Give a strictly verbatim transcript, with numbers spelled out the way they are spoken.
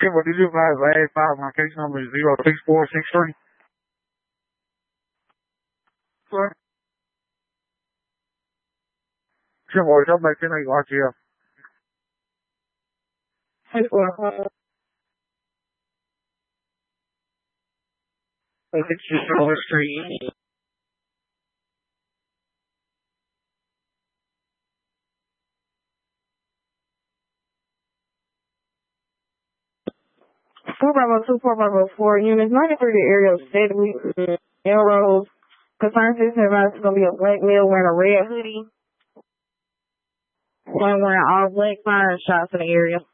Kim, what did you advise last five? My case number is zero six four six three. Sir? Kim, what y'all back in R T F? Hey, well, it's just over street. Four Bravo two, four Bravo four units, ninety-three the area of Steadily, Melrose. Concerned citizen advised it's gonna be a black male wearing a red hoodie. One wearing all black, firing shots in the area.